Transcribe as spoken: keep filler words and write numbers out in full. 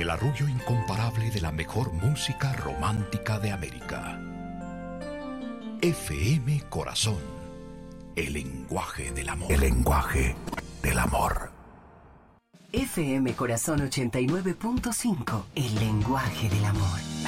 el arrullo incomparable de la mejor música romántica de América. F M Corazón, el lenguaje del amor. El lenguaje del amor. F M Corazón ochenta y nueve punto cinco, el lenguaje del amor.